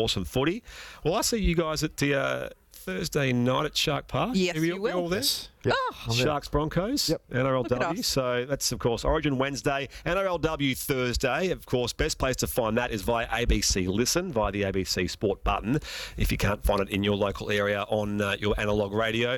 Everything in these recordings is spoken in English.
awesome footy. Well, I see you guys at the Thursday night at Shark Park. Yes, you will. all there? Yes. Yep. Sharks Broncos, Yep. Look at NRLW. us. So that's, of course, Origin Wednesday, NRLW Thursday. Of course, best place to find that is via ABC Listen, via the ABC Sport button, if you can't find it in your local area on your analogue radio.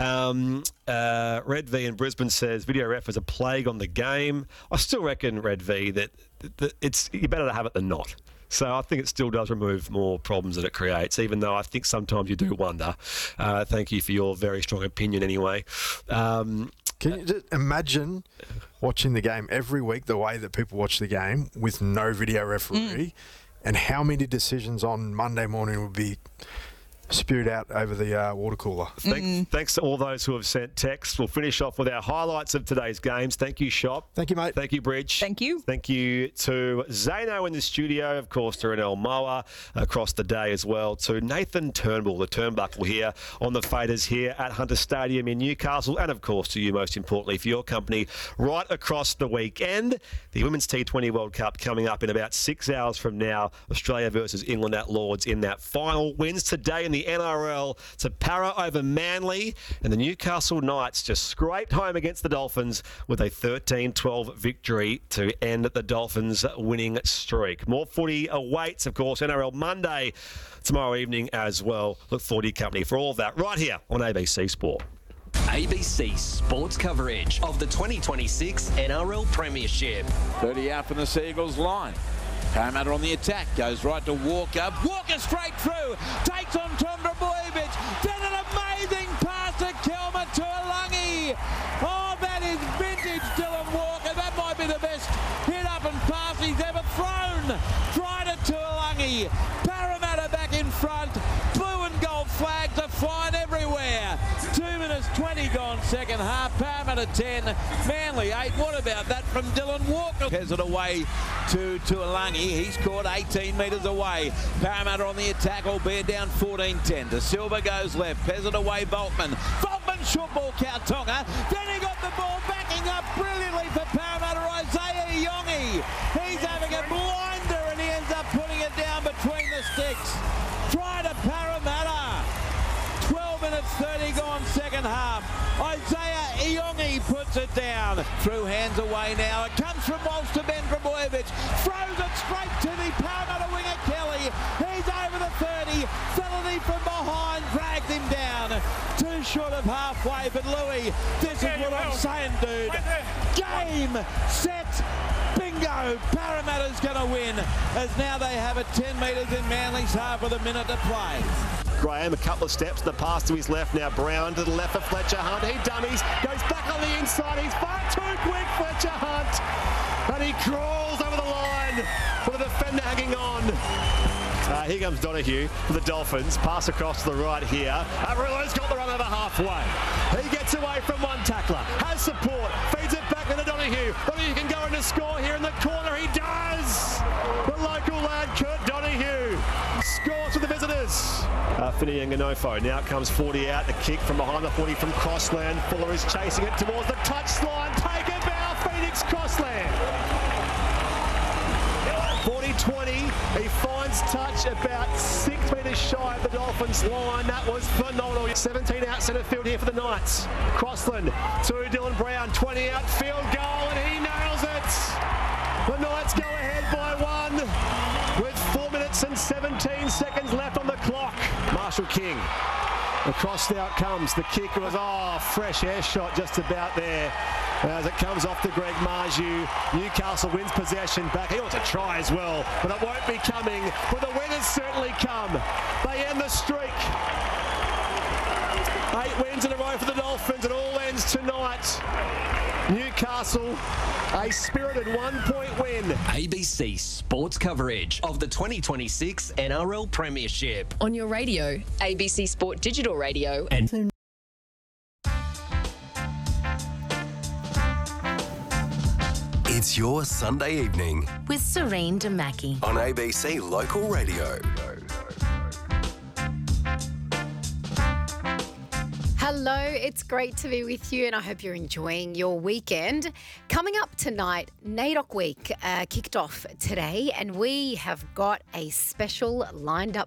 Red V in Brisbane says, video ref is a plague on the game. I still reckon, Red V, that it's you better to have it than not. So I think it still does remove more problems that it creates, even though I think sometimes you do wonder. Thank you for your very strong opinion anyway. Can you just imagine watching the game every week the way that people watch the game with no video referee and how many decisions on Monday morning would be spewed out over the water cooler? Thanks to all those who have sent texts. We'll finish off with our highlights of today's games. Thank you, Shop. Thank you, mate. Thank you, Bridge. Thank you. Thank you to Zano in the studio, of course, to Renel Moa across the day as well, to Nathan Turnbull, the turnbuckle here on the Faders here at Hunter Stadium in Newcastle, and, of course, to you, most importantly, for your company right across the weekend. The Women's T20 World Cup coming up in about 6 hours from now. Australia versus England at Lords in that final. Wins today in the NRL to Para over Manly, and the Newcastle Knights just scraped home against the Dolphins with a 13-12 victory to end the Dolphins' winning streak. More footy awaits, of course, NRL Monday tomorrow evening as well. Look forward to your company for all of that right here on ABC Sport. ABC Sports coverage of the 2026 NRL Premiership. 30 out from the Seagulls line. Parramatta on the attack, goes right to Walker. Walker straight through, takes on Tom Drabojevic. Then an amazing pass to Kelma Tuolangi. Oh, that is vintage Dylan Walker. That might be the best hit up and pass he's ever thrown. Try to Tuolangi. Parramatta back in front. Blue and gold flags are flying everywhere. 2 minutes 20 gone second half. Parramatta 10, Manly 8. What about that from Dylan Walker? Has it away to Tuolangi. He's caught 18 metres away. Parramatta on the attack, albeit down 14-10. De Silva goes left. Peasant away, Volkman. Volkman short ball, Kautonga. Then he got the ball backing up brilliantly for Parramatta. Isaiah Iongi. He's having a blinder and he ends up putting it down between the sticks. Try to Parramatta. 12 minutes 30 gone second half. Isaiah Iongi puts it down. Through hands away now. It comes from Walsh to Ben Drabojevic. Throws it straight to the Parramatta winger Kelly. He's over the 30. Felony from behind drags him down. Too short of halfway, but Louis, this is what I'm saying, dude. Game, set, bingo. Parramatta's going to win as now they have it 10 metres in Manly's half with a minute to play. Graham, a couple of steps, the pass to his left now. Brown to the left for Fletcher Hunt. He dummies, goes back on the inside. He's far too quick, Fletcher Hunt. And he crawls over the line with the defender hanging on. Here comes Donahue for the Dolphins. Pass across to the right here. Averillo's got the run over halfway. He gets away from one tackler. Has support. Feeds it back to Donahue. Donahue can go in to score here in the corner. He does! The local lad, Kurt Donahue, scores for the visitors. Finney and Ganofo. Now it comes 40 out. The kick from behind the 40 from Crossland. Fuller is chasing it towards the touchline. Take it now, Phoenix Crossland. 40-20. He finds touch about 6 metres shy of the Dolphins line. That was phenomenal. 17 out centre field here for the Knights. Crossland to Dylan Brown. 20 out field goal and he nails it. The Knights go ahead by 1 with 4 minutes and 17 seconds left on the clock. Marshall King. Across now it comes. The kick was, fresh air shot just about there. As it comes off to Greg Marju. Newcastle wins possession back. He wants to try as well, but it won't be coming. But the winners certainly come. They end the streak. 8 wins in a row for the Dolphins. It all ends tonight. Newcastle, a spirited 1-point win. ABC Sports coverage of the 2026 NRL Premiership. On your radio, ABC Sport Digital Radio And It's your Sunday evening with Serene Damaki. on ABC Local Radio. Hello, it's great to be with you and I hope you're enjoying your weekend. Coming up tonight, NAIDOC Week kicked off today and we have got a special lined up